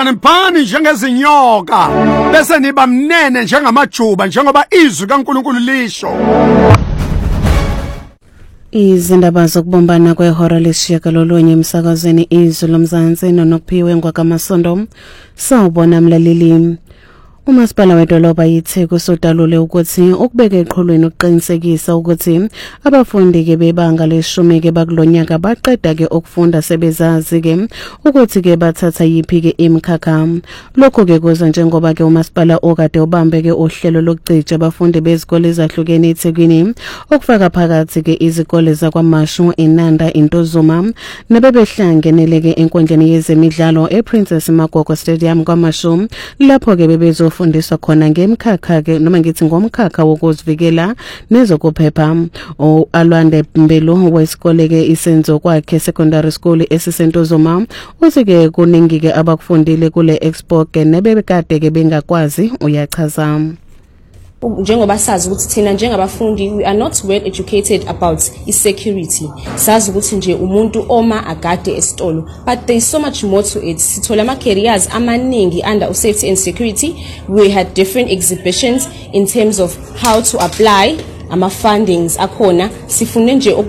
Kanibhani njengezinyoka bese niba mnene njengamajuba njengoba izwi kaNkulunkulu lisho. Izindaba zokubombana kwehora lesishiyagalolunye emsakazweni izwi lomzansi nonokuphiwe ngwakamasondo sawubona mlaleli. Umasipala wedolobha yiTheku sodalule ukuthi ukubeka eqhulwini ukuqinisekisa ukuthi abafundi ke bebanga leshumi ke bakulonyaka baqeda ke ukufunda sebezazi ke ukuthi ke bathatha yipi ke imkhakha. Lokho ke kuza njengoba ke umasipala okade ubambe ke uhlelo lokucija abafundi bezikole ezahlukene eThekwini okufaka phakathi ke izikole zakwaMashu, eNanda, iNtozuma nabebehlangenele ke enkundleni yezemidlalo ePrincess Magogo Stadium kwaMashu lapho ke bebezo fundiswa khona ngemkhakha ke noma ngithi ngomkhakha wokuzivikela nezokuphepha. Alwande Mbelu wesikole ke isenzo kwakhe secondary school esisentozoma usike kuningi ke abakufundile kule expo ke nebekade ke bengakwazi uyachaza. Njengoba sazi ukuthi thina njengabafundi we are not well educated about security. Sazi ukuthi nje umuntu oma agade esitolo, but there is so much more to it. Sithola ama careers amaningi under safety and security. We had different exhibitions in terms of how to apply ama fundings akhona. Sifune nje